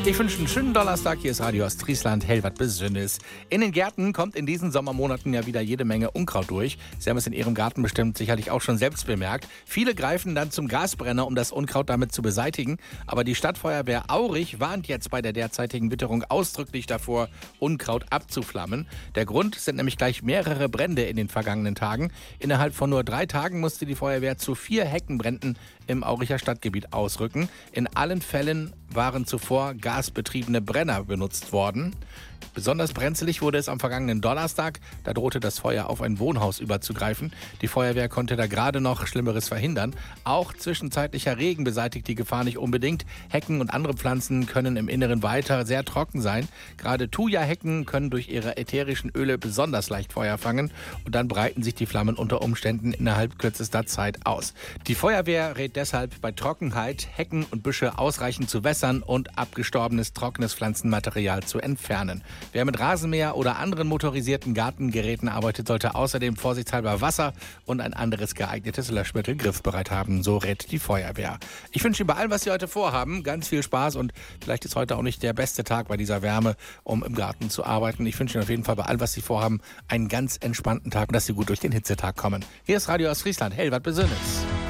Ich wünsche einen schönen Donnerstag. Hier ist Radio Ostfriesland, hell wat Besonnes. In den Gärten kommt in diesen Sommermonaten ja wieder jede Menge Unkraut durch. Sie haben es in Ihrem Garten bestimmt sicherlich auch schon selbst bemerkt. Viele greifen dann zum Gasbrenner, um das Unkraut damit zu beseitigen. Aber die Stadtfeuerwehr Aurich warnt jetzt bei der derzeitigen Witterung ausdrücklich davor, Unkraut abzuflammen. Der Grund sind nämlich gleich mehrere Brände in den vergangenen Tagen. Innerhalb von nur 3 Tagen musste die Feuerwehr zu 4 Heckenbränden im Auricher Stadtgebiet ausrücken. In allen Fällen waren zuvor gasbetriebene Brenner benutzt worden. Besonders brenzlig wurde es am vergangenen Donnerstag. Da drohte das Feuer auf ein Wohnhaus überzugreifen. Die Feuerwehr konnte da gerade noch Schlimmeres verhindern. Auch zwischenzeitlicher Regen beseitigt die Gefahr nicht unbedingt. Hecken und andere Pflanzen können im Inneren weiter sehr trocken sein. Gerade Thuja-Hecken können durch ihre ätherischen Öle besonders leicht Feuer fangen. Und dann breiten sich die Flammen unter Umständen innerhalb kürzester Zeit aus. Die Feuerwehr rät deshalb bei Trockenheit, Hecken und Büsche ausreichend zu wässern und abgestorbenes, trockenes Pflanzenmaterial zu entfernen. Wer mit Rasenmäher oder anderen motorisierten Gartengeräten arbeitet, sollte außerdem vorsichtshalber Wasser und ein anderes geeignetes Löschmittel griffbereit haben. So rät die Feuerwehr. Ich wünsche Ihnen bei allem, was Sie heute vorhaben, ganz viel Spaß und vielleicht ist heute auch nicht der beste Tag bei dieser Wärme, um im Garten zu arbeiten. Ich wünsche Ihnen auf jeden Fall bei allem, was Sie vorhaben, einen ganz entspannten Tag und dass Sie gut durch den Hitzetag kommen. Hier ist Radio Ostfriesland, hell wat Besonnes.